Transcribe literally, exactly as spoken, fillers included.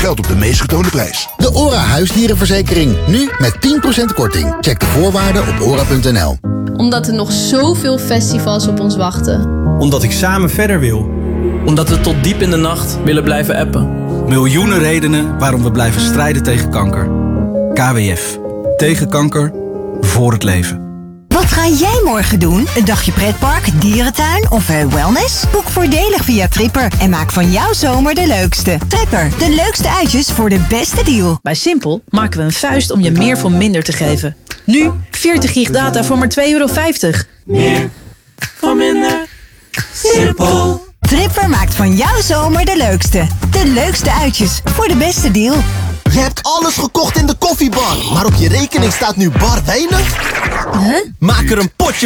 geldt op de meest getoonde prijs. De ORA huisdierenverzekering. Nu met tien procent korting. Check de voorwaarden op ora punt n l. Omdat er nog zoveel festivals op ons wachten. Omdat ik samen verder wil. Omdat we tot diep in de nacht willen blijven appen. Miljoenen redenen waarom we blijven strijden tegen kanker. K W F. Tegen kanker. Voor het leven. Wat ga jij morgen doen? Een dagje pretpark, dierentuin of uh, wellness? Boek voordelig via Tripper en maak van jouw zomer de leukste. Tripper, de leukste uitjes voor de beste deal. Bij Simpel maken we een vuist om je meer voor minder te geven. Nu veertig gig data voor maar twee euro vijftig. Meer voor minder. Simpel. Tripper maakt van jouw zomer de leukste. De leukste uitjes voor de beste deal. Je hebt alles gekocht in de koffiebar, maar op je rekening staat nu bar weinig? Huh? Maak er een potje